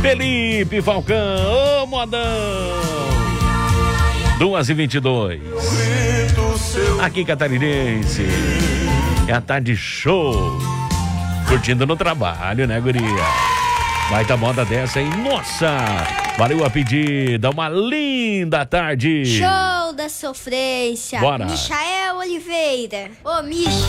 Felipe Falcão, ô modão. 2h22. Aqui Catarinense. É a tarde show. Curtindo no trabalho, né, guria? Baita moda dessa, hein? Nossa! Valeu a pedida. Uma linda tarde. Show da sofrência. Bora. Michael Oliveira. Ô, Mich.